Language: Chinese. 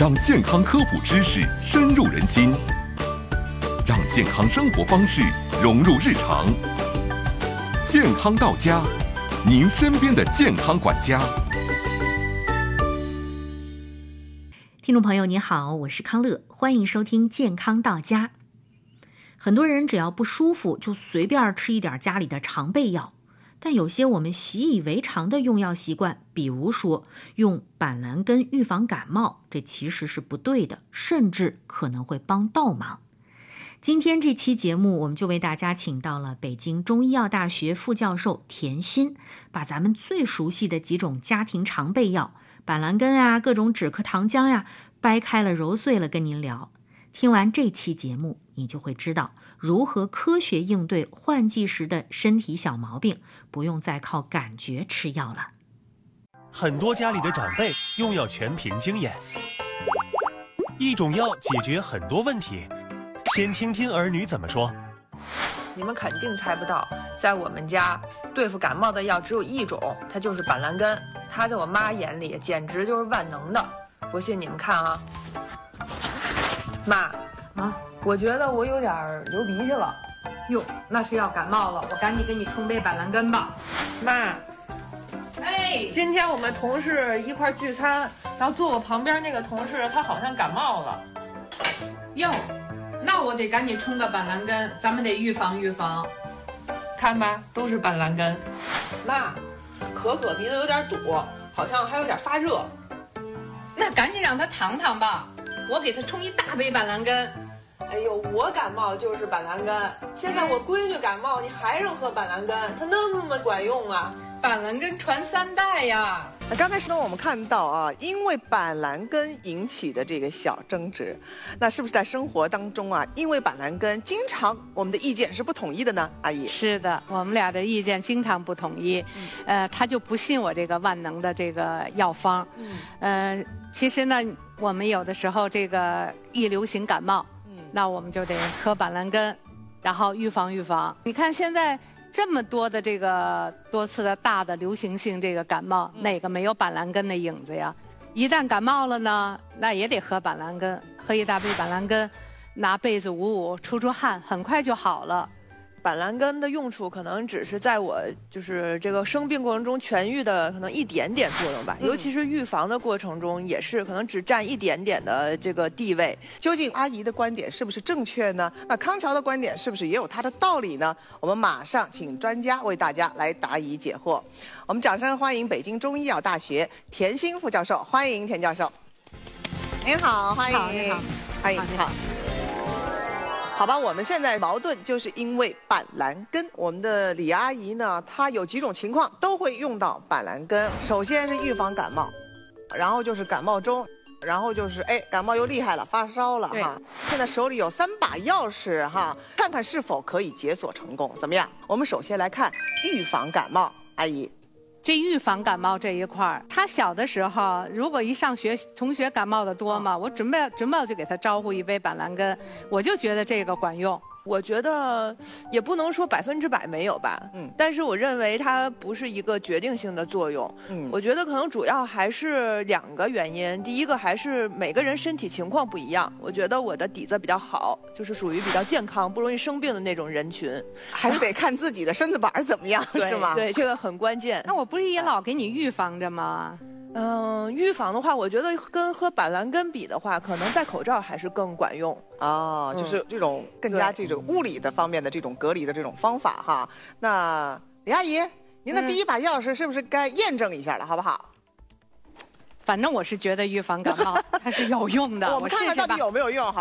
让健康科普知识深入人心，让健康生活方式融入日常。健康到家，您身边的健康管家。 听众朋友你好，我是康乐，欢迎收听健康到家。很多人只要不舒服就随便吃一点家里的常备药，但有些我们习以为常的用药习惯，比如说用板蓝根预防感冒，这其实是不对的，甚至可能会帮倒忙。今天这期节目我们就为大家请到了北京中医药大学副教授田心，把咱们最熟悉的几种家庭常备药板蓝根啊，各种止咳糖浆呀，掰开了揉碎了跟您聊。听完这期节目，你就会知道如何科学应对换季时的身体小毛病，不用再靠感觉吃药了。 很多家里的长辈用药全凭经验，一种药解决很多问题。先听听儿女怎么说。 你们肯定猜不到，在我们家对付感冒的药只有一种，它就是板蓝根。它在我妈眼里简直就是万能的。不信你们看啊，妈啊，我觉得我有点流鼻涕了。 哟，那是要感冒了，我赶紧给你冲杯板蓝根吧。 妈，哎，今天我们同事一块聚餐，然后坐我旁边那个同事他好像感冒了。 哟，那我得赶紧冲个板蓝根，咱们得预防预防。 看吧，都是板蓝根。 妈，可可鼻子有点堵，好像还有点发热。 那赶紧让他躺躺吧，我给他冲一大杯板蓝根。 哎呦，我感冒就是板蓝根，现在我闺女感冒，你还让喝板蓝根，它那么管用啊！ 板蓝根传3代呀。 刚才呢，我们看到啊，因为板蓝根引起的这个小争执，那是不是在生活当中啊，因为板蓝根经常我们的意见是不统一的呢？阿姨， 是的，我们俩的意见经常不统一。他就不信我这个万能的这个药方。其实呢，我们有的时候这个一流行感冒，那我们就得喝板蓝根，然后预防预防。你看现在这么多的这个多次的大的流行性这个感冒，哪个没有板蓝根的影子呀？一旦感冒了呢，那也得喝板蓝根，喝一大杯板蓝根，拿被子捂捂，出汗，很快就好了。 板蓝根的用处可能只是在我就是这个生病过程中痊愈的可能一点点作用吧，尤其是预防的过程中也是可能只占一点点的这个地位。 究竟阿姨的观点是不是正确呢？那康桥的观点是不是也有它的道理呢？我们马上请专家为大家来答疑解惑。我们掌声欢迎北京中医药大学田心副教授，欢迎田教授。您好，欢迎。 你好， 欢迎，你好。好吧，我们现在矛盾就是因为板蓝根。我们的李阿姨呢，她有几种情况都会用到板蓝根。首先是预防感冒，然后就是感冒中，然后就是感冒又厉害了，发烧了哈。现在手里有3把钥匙哈，看看是否可以解锁成功，怎么样？我们首先来看预防感冒，阿姨。 这预防感冒这一块儿，他小的时候如果一上学，同学感冒的多嘛，我准备就给他招呼一杯板蓝根，我就觉得这个管用。 我觉得也不能说100%没有吧，但是我认为它不是一个决定性的作用。我觉得可能主要还是2个原因。第一个还是每个人身体情况不一样，我觉得我的底子比较好，就是属于比较健康、不容易生病的那种人群。 还是得看自己的身子板怎么样，是吗？ 对，这个很关键。 那我不是也老给你预防着吗？ 预防的话，我觉得跟喝板蓝根比的话，可能戴口罩还是更管用。 哦，就是这种更加这种物理的方面的这种隔离的这种方法哈。那李阿姨，您的第一把钥匙是不是该验证一下了，好不好？ 反正我是觉得预防感冒它是有用的， 我们看看到底有没有用，好。